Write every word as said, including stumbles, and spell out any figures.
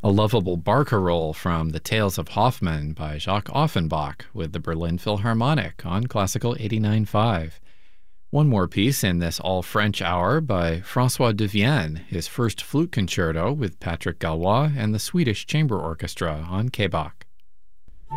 A lovable barcarolle from The Tales of Hoffmann by Jacques Offenbach with the Berlin Philharmonic on Classical eighty-nine point five. One more piece in this all-French hour by François de Vienne, his first flute concerto with Patrick Galois and the Swedish Chamber Orchestra on K B A C.